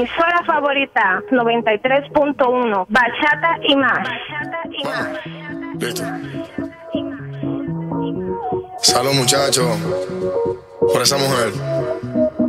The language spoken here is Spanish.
emisora favorita, 93.1, bachata y más. Listo. Salud, muchachos, por esa mujer.